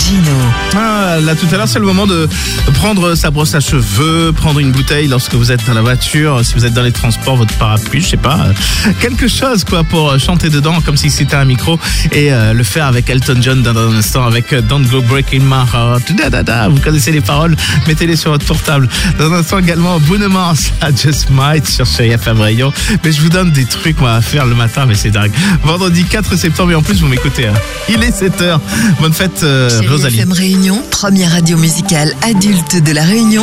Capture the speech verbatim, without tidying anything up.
Gino. Ah, là tout à l'heure, c'est le moment de prendre sa brosse à cheveux, prendre une bouteille lorsque vous êtes dans la voiture, si vous êtes dans les transports, votre parapluie, je sais pas, euh, quelque chose quoi pour chanter dedans comme si c'était un micro et euh, le faire avec Elton John dans un instant avec euh, Don't Go Breaking My Heart. Da, da, da. Vous connaissez les paroles, mettez-les sur votre portable. Dans un instant également Bruno Mars, I Just Might sur Chérie F M Rayon. Mais je vous donne des trucs moi, à faire le matin, mais c'est dingue. Vendredi quatre septembre et en plus vous m'écoutez. Hein. Il est sept heures. Bonne fête euh, Chérie Rosalie. F M Réunion, première radio musicale adulte de la Réunion.